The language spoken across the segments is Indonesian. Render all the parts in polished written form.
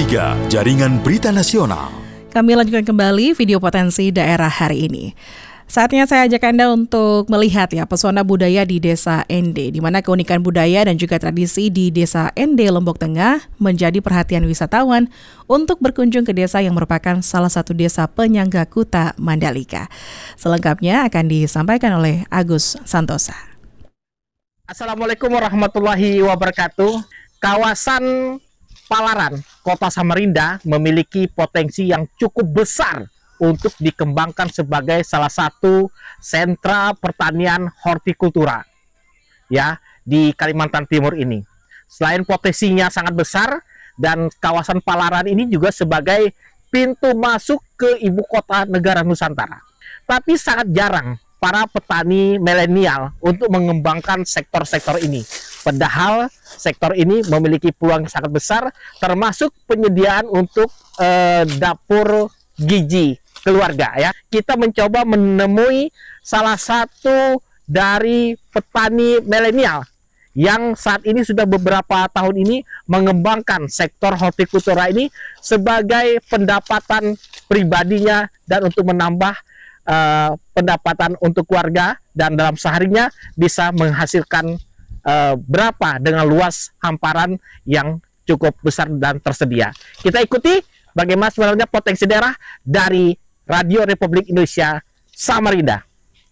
3, Jaringan Berita Nasional. Kami lanjutkan kembali video potensi daerah hari ini. Saatnya saya ajak Anda untuk melihat pesona budaya di Desa Ende, di mana keunikan budaya dan juga tradisi di Desa Ende, Lombok Tengah menjadi perhatian wisatawan untuk berkunjung ke desa yang merupakan salah satu desa penyangga Kuta Mandalika. Selengkapnya akan disampaikan oleh Agus Santosa. Assalamualaikum warahmatullahi wabarakatuh. Kawasan Palaran, Kota Samarinda memiliki potensi yang cukup besar untuk dikembangkan sebagai salah satu sentra pertanian hortikultura di Kalimantan Timur ini. Selain potensinya sangat besar, dan kawasan Palaran ini juga sebagai pintu masuk ke ibu kota negara Nusantara. Tapi sangat jarang para petani milenial untuk mengembangkan sektor-sektor ini. Padahal sektor ini memiliki peluang yang sangat besar, termasuk penyediaan untuk dapur gizi keluarga. Kita mencoba menemui salah satu dari petani milenial yang saat ini sudah beberapa tahun ini mengembangkan sektor hortikultura ini sebagai pendapatan pribadinya dan untuk menambah pendapatan untuk keluarga, dan dalam seharinya bisa menghasilkan berapa dengan luas hamparan yang cukup besar dan tersedia. Kita ikuti bagaimana sebenarnya potensi daerah dari Radio Republik Indonesia Samarinda.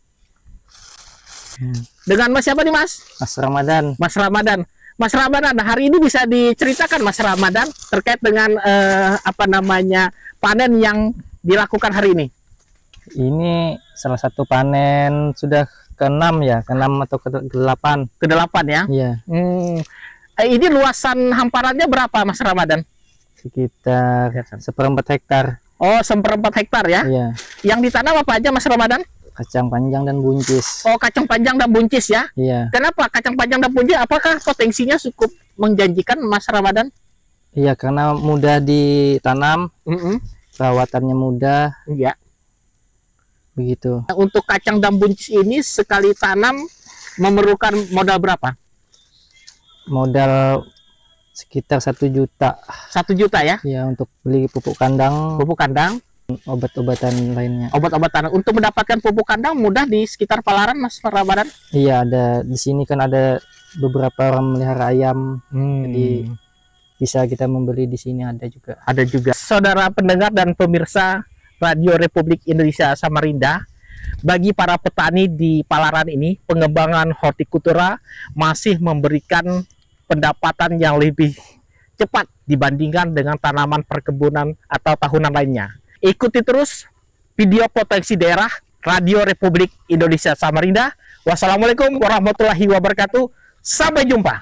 Dengan Mas siapa nih, Mas? Mas Ramadan. Mas Ramadan. Mas Ramadan, hari ini bisa diceritakan Mas Ramadan terkait dengan panen yang dilakukan hari ini? Ini salah satu panen sudah ke-6 ke-6 atau ke-8. Ke-8 ya? Iya. Ini luasan hamparannya berapa, Mas Ramadan? Sekitar 1/4 hektar. Oh, 1/4 hektar ya? Iya. Yang ditanam apa aja, Mas Ramadan? Kacang panjang dan buncis. Oh, kacang panjang dan buncis ya? Iya. Kenapa kacang panjang dan buncis? Apakah potensinya cukup menjanjikan, Mas Ramadan? Iya, karena mudah ditanam, perawatannya mudah. Iya. Begitu. Untuk kacang dan buncis ini sekali tanam memerlukan modal berapa? Modal sekitar 1 juta. 1 juta ya? Iya, untuk beli pupuk kandang. Pupuk kandang. Obat-obatan lainnya. Obat-obatan. Untuk mendapatkan pupuk kandang mudah di sekitar Palaran, Mas Ramadan? Iya, ada di sini kan ada beberapa orang melihara ayam. Jadi bisa kita membeli di sini, ada juga. Ada juga. Saudara pendengar dan pemirsa Radio Republik Indonesia Samarinda, bagi para petani di Palaran ini, pengembangan hortikultura masih memberikan pendapatan yang lebih cepat dibandingkan dengan tanaman perkebunan atau tahunan lainnya. Ikuti terus video potensi daerah Radio Republik Indonesia Samarinda. Wassalamualaikum warahmatullahi wabarakatuh. Sampai jumpa.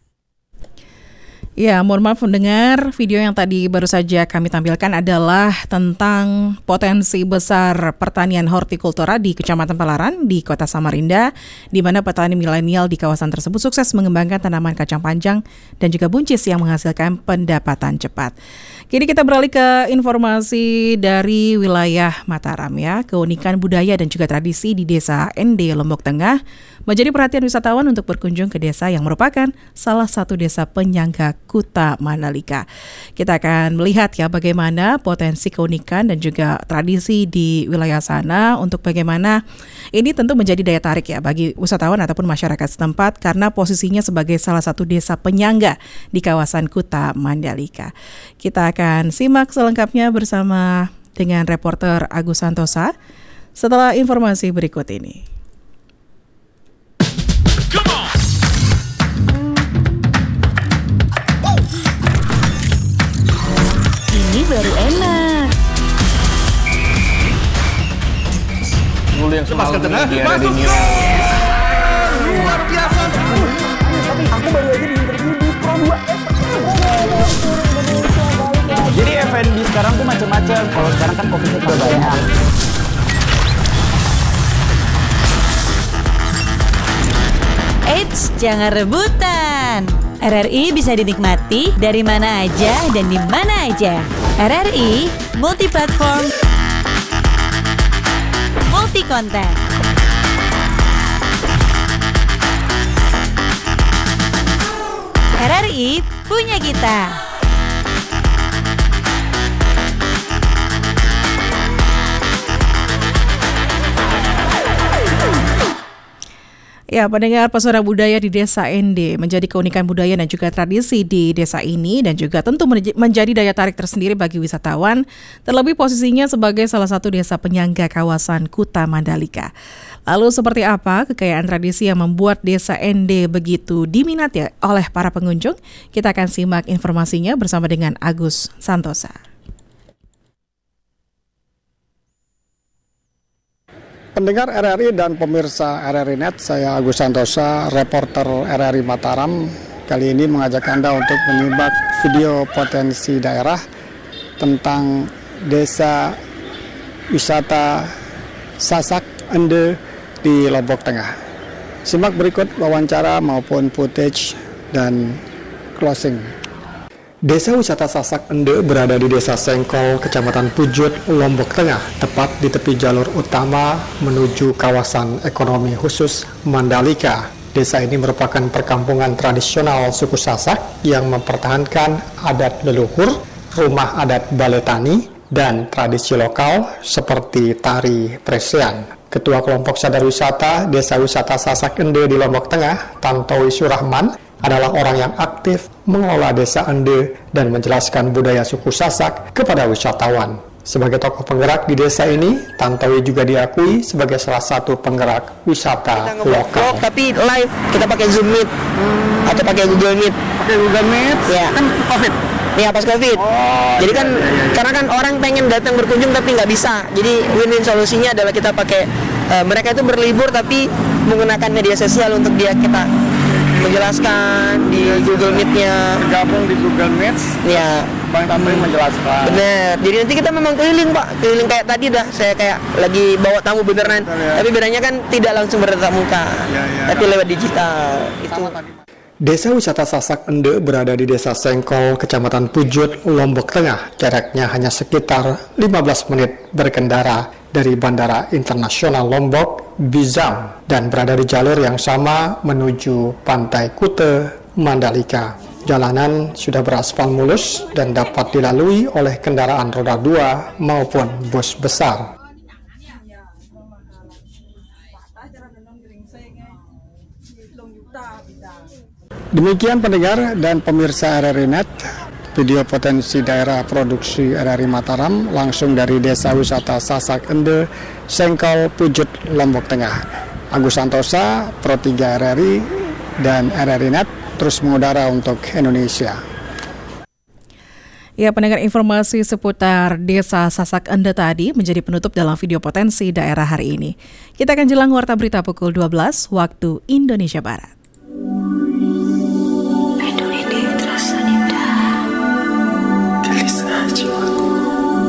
Ya, mohon maaf mendengar, video yang tadi baru saja kami tampilkan adalah tentang potensi besar pertanian hortikultura di Kecamatan Palaran di Kota Samarinda, di mana petani milenial di kawasan tersebut sukses mengembangkan tanaman kacang panjang dan juga buncis yang menghasilkan pendapatan cepat. Kini kita beralih ke informasi dari wilayah Mataram ya. Keunikan budaya dan juga tradisi di Desa Ende, Lombok Tengah menjadi perhatian wisatawan untuk berkunjung ke desa yang merupakan salah satu desa penyangga Kuta Mandalika. Kita akan melihat ya bagaimana potensi keunikan dan juga tradisi di wilayah sana, untuk bagaimana ini tentu menjadi daya tarik ya bagi wisatawan ataupun masyarakat setempat karena posisinya sebagai salah satu desa penyangga di kawasan Kuta Mandalika. Kita akan simak selengkapnya bersama dengan reporter Agus Santosa setelah informasi berikut ini. Ini baru enak. Dulu yang semalam dia ada di New Luar biasa. Aku baru aja di interview di Pro 2. Jadi F&B sekarang tuh macam-macam. Kalau sekarang kan kopinya udah banyak. Eits, jangan rebutan. RRI bisa dinikmati dari mana aja dan di mana aja. RRI multi-platform, multi-konten. RRI punya kita. Ya, pendengar, pesona budaya di Desa Ende menjadi keunikan budaya dan juga tradisi di desa ini dan juga tentu menjadi daya tarik tersendiri bagi wisatawan, terlebih posisinya sebagai salah satu desa penyangga kawasan Kuta Mandalika. Lalu seperti apa kekayaan tradisi yang membuat Desa Ende begitu diminati oleh para pengunjung? Kita akan simak informasinya bersama dengan Agus Santosa. Pendengar RRI dan pemirsa RRI Net, saya Agus Santosa, reporter RRI Mataram. Kali ini mengajak Anda untuk menyimak video potensi daerah tentang desa wisata Sasak Ende di Lombok Tengah. Simak berikut wawancara maupun footage dan closing. Desa wisata Sasak Ende berada di Desa Sengkol, Kecamatan Pujut, Lombok Tengah, tepat di tepi jalur utama menuju kawasan ekonomi khusus Mandalika. Desa ini merupakan perkampungan tradisional suku Sasak yang mempertahankan adat leluhur, rumah adat baletani, dan tradisi lokal seperti tari presean. Ketua Kelompok Sadar Wisata Desa Wisata Sasak Ende di Lombok Tengah, Tantowi Surahman, adalah orang yang aktif mengelola Desa Ende dan menjelaskan budaya suku Sasak kepada wisatawan. Sebagai tokoh penggerak di desa ini, Tantowi juga diakui sebagai salah satu penggerak wisata lokal. Tapi live, kita pakai Zoom Meet atau pakai Google Meet. Pakai Google Meet, ya. Kan COVID. Ya, pas COVID. Jadi kan, karena kan orang pengen datang berkunjung tapi nggak bisa. Jadi win-win solusinya adalah kita pakai, mereka itu berlibur tapi menggunakan media sosial untuk kita menjelaskan di Google Meet-nya. Gabung di Google Meet, ya. Bang Tantowi menjelaskan. Bener, jadi nanti kita memang keliling Pak, keliling kayak tadi dah, saya kayak lagi bawa tamu beneran. Ya. Tapi bedanya kan tidak langsung bertatap muka, tapi lewat digital. Itu. Desa wisata Sasak Ende berada di Desa Sengkol, Kecamatan Pujut, Lombok Tengah. Jaraknya hanya sekitar 15 menit berkendara dari Bandara Internasional Lombok, Bizam, dan berada di jalur yang sama menuju Pantai Kuta, Mandalika. Jalanan sudah beraspal mulus dan dapat dilalui oleh kendaraan roda 2 maupun bus besar. Demikian pendengar dan pemirsa RRI Net, video potensi daerah produksi RRI Mataram langsung dari Desa Wisata Sasak Ende, Sengkol, Pujut, Lombok Tengah. Agus Santosa, Pro 3 RRI dan RRI Net terus mengudara untuk Indonesia. Ya, pendengar, informasi seputar Desa Sasak Ende tadi menjadi penutup dalam video potensi daerah hari ini. Kita akan jelang warta berita pukul 12 waktu Indonesia Barat.